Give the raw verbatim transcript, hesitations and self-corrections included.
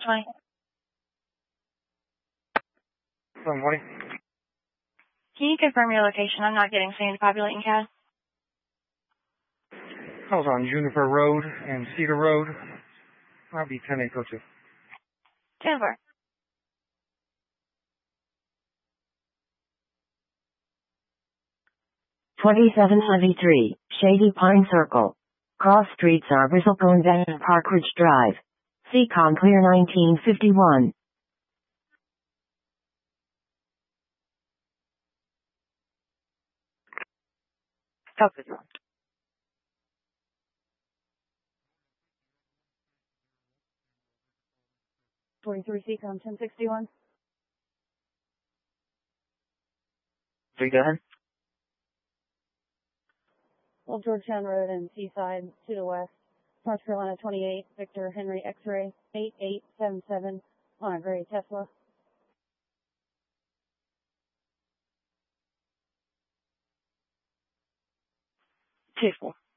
twenty. seven forty. Can you confirm your location? I'm not getting sand populating C A D. I was on Juniper Road and Cedar Road. I'll be ten eight oh two. ten four. twenty-seven ninety-three, Shady Pine Circle. Cross streets are Bristlecone and Park Ridge Drive. C COM clear nineteen fifty-one. Copy. forty-three C COM ten sixty-one. Three, go ahead. Old Georgetown Road and Seaside to the west. North Carolina twenty-eight, Victor Henry X-ray eight eight seven seven on a gray Tesla. Two, four.